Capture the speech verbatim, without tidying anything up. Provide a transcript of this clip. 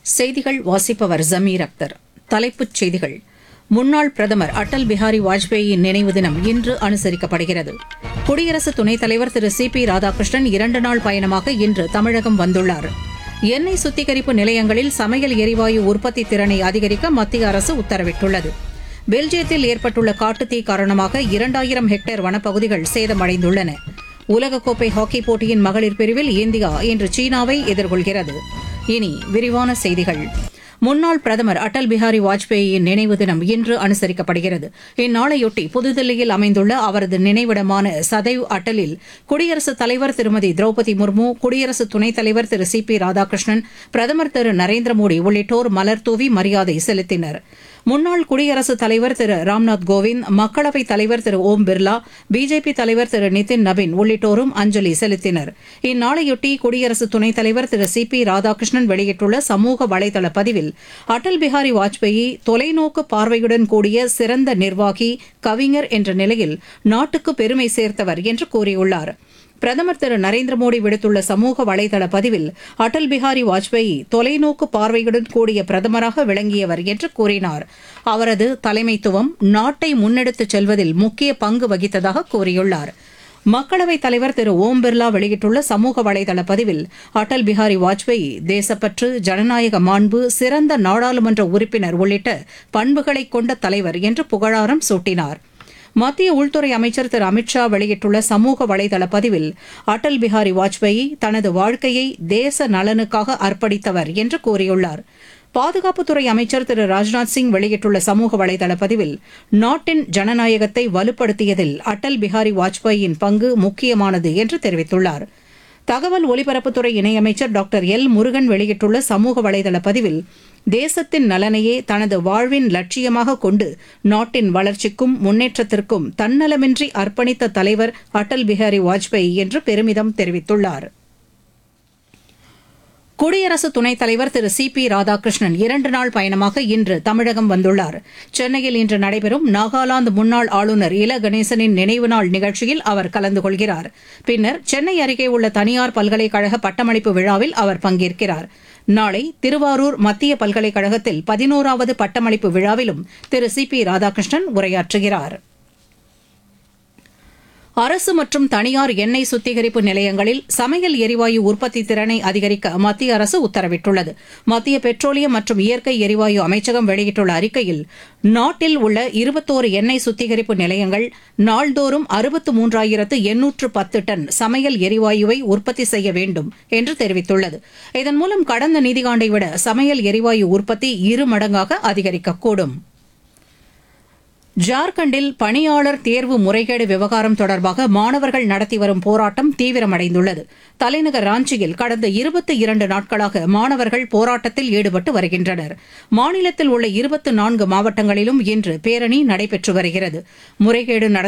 செய்திகள் வாசிப்பவர் ஜமீர் அக்தர். தலைப்புச் செய்திகள். முன்னாள் பிரதமர் அடல் பிஹாரி வாஜ்பேயியின் நினைவு தினம் இன்று அனுசரிக்கப்படுகிறது. குடியரசு துணைத் தலைவர் திரு சி பி ராதாகிருஷ்ணன் இரண்டு நாள் பயணமாக இன்று தமிழகம் வந்துள்ளார். எண்ணெய் சுத்திகரிப்பு நிலையங்களில் சமையல் எரிவாயு உற்பத்தி திறனை அதிகரிக்க மத்திய அரசு உத்தரவிட்டுள்ளது. பெல்ஜியத்தில் ஏற்பட்டுள்ள காட்டுத்தீ காரணமாக இரண்டாயிரம் ஹெக்டேர் வனப்பகுதிகள் சேதமடைந்துள்ளன. உலகக்கோப்பை ஹாக்கி போட்டியின் மகளிர் பிரிவில் இந்தியா இன்று சீனாவை எதிர்கொள்கிறது. இனி விரிவான செய்திகள். முன்னாள் பிரதமர் அடல் பிஹாரி வாஜ்பேயியின் நினைவு தினம் இன்று அனுசரிக்கப்படுகிறது. இந்நாளையொட்டி புதுதில்லியில் அமைந்துள்ள அவரது நினைவிடமான சதைவ் அட்டலில் குடியரசுத் தலைவர் திருமதி திரௌபதி முர்மு, குடியரசு துணைத் தலைவர் திரு சி பி ராதாகிருஷ்ணன், பிரதமர் திரு நரேந்திர மோடி உள்ளிட்டோர் மலர்தூவி மரியாதை செலுத்தினர். முன்னாள் குடியரசுத் தலைவர் திரு ராம்நாத் கோவிந்த், மக்களவைத் தலைவர் திரு ஓம் பிர்லா, பிஜேபி தலைவர் திரு நிதின் நபின் உள்ளிட்டோரும் அஞ்சலி செலுத்தினர். இந்நாளையொட்டி குடியரசு துணைத் தலைவர் திரு சி பி ராதாகிருஷ்ணன் வெளியிட்டுள்ள சமூக வலைதள பதிவில், அடல் பிஹாரி வாஜ்பேயி தொலைநோக்கு பார்வையுடன் கூடிய சிறந்த நிர்வாகி, கவிஞர் என்ற நிலையில் நாட்டுக்கு பெருமை சேர்த்தவர் என்று கூறியுள்ளார். பிரதமர் திரு நரேந்திர மோடி விடுத்துள்ள சமூக வலைதள பதிவில், அடல் பிஹாரி வாஜ்பேயி தொலைநோக்கு பார்வையுடன் கூடிய பிரதமராக விளங்கியவர் என்று கூறினார். அவரது தலைமைத்துவம் நாட்டை முன்னெடுத்துச் செல்வதில் முக்கிய பங்கு வகித்ததாக கூறியுள்ளார். மக்களவைத் தலைவர் திரு ஓம் பிர்லா வெளியிட்டுள்ள சமூக வலைதள பதிவில், அடல் பிஹாரி வாஜ்பேயி தேசப்பற்று, ஜனநாயக மாண்பு, சிறந்த நாடாளுமன்ற உறுப்பினர் உள்ளிட்ட பண்புகளை கொண்ட தலைவர் என்று புகழாரம் சூட்டினார். மத்திய உள்துறை அமைச்சர் திரு அமித் ஷா வெளியிட்டுள்ள சமூக வலைதள பதிவில், அடல் பிஹாரி வாஜ்பேயி தனது வாழ்க்கையை தேச நலனுக்காக அர்ப்பணித்தவர் என்று கூறியுள்ளார். பாதுகாப்புத்துறை அமைச்சர் திரு ராஜ்நாத் சிங் வெளியிட்டுள்ள சமூக வலைதள பதிவில், நாட்டின் ஜனநாயகத்தை வலுப்படுத்தியதில் அடல் பிஹாரி வாஜ்பேயியின் பங்கு முக்கியமானது என்று தெரிவித்துள்ளார். தகவல் ஒலிபரப்புத்துறை இணையமைச்சர் டாக்டர் எல் முருகன் வெளியிட்டுள்ள சமூக வலைதள பதிவில், தேசத்தின் நலனையே தனது வாழ்வின் லட்சியமாக கொண்டு நாட்டின் வளர்ச்சிக்கும் முன்னேற்றத்திற்கும் தன்னலமின்றி அர்ப்பணித்த தலைவர் அடல் பிஹாரி வாஜ்பேயி என்று பெருமிதம் தெரிவித்துள்ளார். குடியரசு துணைத் தலைவர் திரு சி பி ராதாகிருஷ்ணன் இரண்டு நாள் பயணமாக இன்று தமிழகம் வந்துள்ளார். சென்னையில் இன்று நடைபெறும் நாகாலாந்து முன்னாள் ஆளுநர் இல கணேசனின் நினைவு நாள் நிகழ்ச்சியில் அவர் கலந்து கொள்கிறார். பின்னர் சென்னை அருகே உள்ள தனியார் பல்கலைக்கழக பட்டமளிப்பு விழாவில் அவர் பங்கேற்கிறார். நாளை திருவாரூர் மத்திய பல்கலைக்கழகத்தில் பதினோராவது பட்டமளிப்பு விழாவிலும் திரு சி பி ராதாகிருஷ்ணன் உரையாற்றுகிறார். அரசு மற்றும் தனியார் எண்ணெய் சுத்திகரிப்பு நிலையங்களில் சமையல் எரிவாயு உற்பத்தி திறனை அதிகரிக்க மத்திய அரசு உத்தரவிட்டுள்ளது. மத்திய பெட்ரோலியம் மற்றும் இயற்கை எரிவாயு அமைச்சகம் வெளியிட்டுள்ள அறிக்கையில், நாட்டில் உள்ள இருபத்தோரு எண்ணெய் சுத்திகரிப்பு நிலையங்கள் நாள்தோறும் அறுபத்து மூன்றாயிரத்து எண்ணூற்று பத்து டன் சமையல் எரிவாயுவை உற்பத்தி செய்ய வேண்டும் என்று தெரிவித்துள்ளது. இதன் மூலம் கடந்த நிதியாண்டை விட சமையல் எரிவாயு உற்பத்தி இரு மடங்காக அதிகரிக்கக்கூடும். ஜார்க்கண்டில் பணியாளர் தேர்வு முறைகேடு விவகாரம் தொடர்பாக மாணவர்கள் நடத்தி வரும் போராட்டம் தீவிரமடைந்துள்ளது. தலைநகர் ராஞ்சியில் கடந்த இருபத்தி இரண்டு நாட்களாக மாணவர்கள் போராட்டத்தில் ஈடுபட்டு வருகின்றனர். மாநிலத்தில் உள்ள இருபத்தி நான்கு மாவட்டங்களிலும் இன்று பேரணி நடைபெற்று வருகிறது. முறைகேடு நடந்த